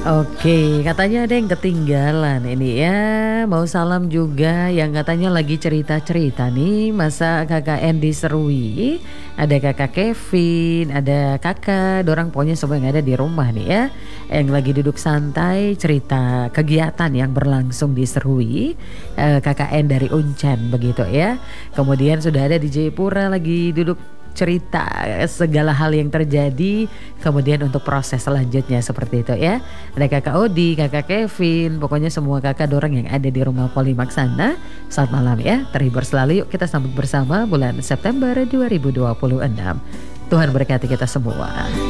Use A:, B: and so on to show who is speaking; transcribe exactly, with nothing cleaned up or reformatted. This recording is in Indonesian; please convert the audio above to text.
A: Oke, katanya ada yang ketinggalan ini ya. Mau salam juga yang katanya lagi cerita-cerita nih masa K K N diserui. Ada Kakak Kevin, ada Kakak, dorang pokoknya semua yang ada di rumah nih ya. Yang lagi duduk santai cerita kegiatan yang berlangsung di Serui. eh, K K N dari Uncen begitu ya. Kemudian sudah ada di Jayapura lagi duduk cerita segala hal yang terjadi, kemudian untuk proses selanjutnya seperti itu ya. Ada Kakak Odi, Kakak Kevin, pokoknya semua kakak dorang yang ada di rumah Polimax sana. Selamat malam ya, terhibur selalu. Yuk kita sambut bersama bulan September dua ribu dua puluh enam. Tuhan berkati kita semua.